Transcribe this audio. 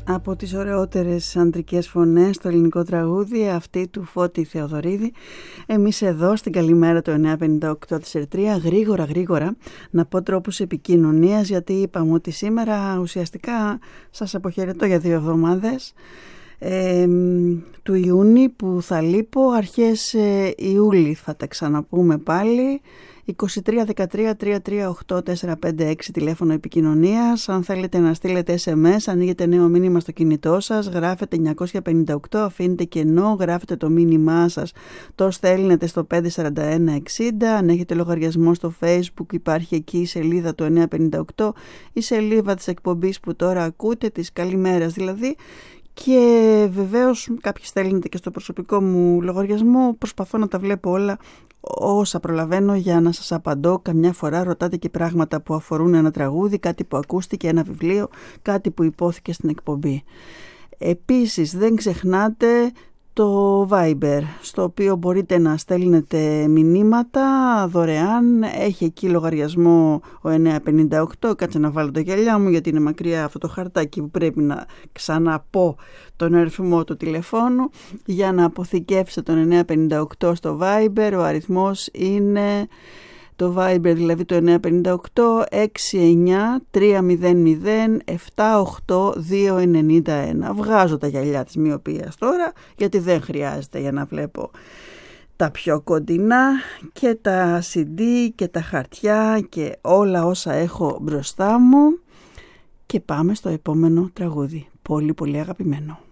Από τις ωραιότερες αντρικές φωνές στο ελληνικό τραγούδι, αυτή του Φώτη Θεοδωρίδη. Εμείς εδώ στην Καλημέρα το 958 της Ερτρία, γρήγορα να πω τρόπους επικοινωνίας, γιατί είπαμε ότι σήμερα ουσιαστικά σας αποχαιρετώ για 2 εβδομάδες του Ιούνιου που θα λείπω. Αρχές Ιούλη θα τα ξαναπούμε πάλι. 2313-338-456 τηλέφωνο επικοινωνίας. Αν θέλετε να στείλετε SMS, ανοίγετε νέο μήνυμα στο κινητό σας, γράφετε 958, αφήνετε κενό, γράφετε το μήνυμά σας, το στέλνετε στο 54160. Αν έχετε λογαριασμό στο Facebook, υπάρχει εκεί η σελίδα του 958, η σελίδα της εκπομπής που τώρα ακούτε, της Καλημέρας δηλαδή. Και βεβαίως κάποιοι στέλνετε και στο προσωπικό μου λογαριασμό. Προσπαθώ να τα βλέπω όλα όσα προλαβαίνω για να σας απαντώ. Καμιά φορά ρωτάτε και πράγματα που αφορούν ένα τραγούδι, κάτι που ακούστηκε, ένα βιβλίο, κάτι που υπόθηκε στην εκπομπή. Επίσης δεν ξεχνάτε το Viber, στο οποίο μπορείτε να στέλνετε μηνύματα δωρεάν. Έχει εκεί λογαριασμό ο 958. Κάτσε να βάλω τα γυαλιά μου, γιατί είναι μακριά αυτό το χαρτάκι που πρέπει να ξαναπώ τον αριθμό του τηλεφώνου. Για να αποθηκεύσετε τον 958 στο Viber, ο αριθμός είναι... Το Viber δηλαδή το 958 69-300-78291. Βγάζω τα γυαλιά της μοιοπίας τώρα, γιατί δεν χρειάζεται για να βλέπω τα πιο κοντινά και τα CD και τα χαρτιά και όλα όσα έχω μπροστά μου. Και πάμε στο επόμενο τραγούδι, πολύ πολύ αγαπημένο.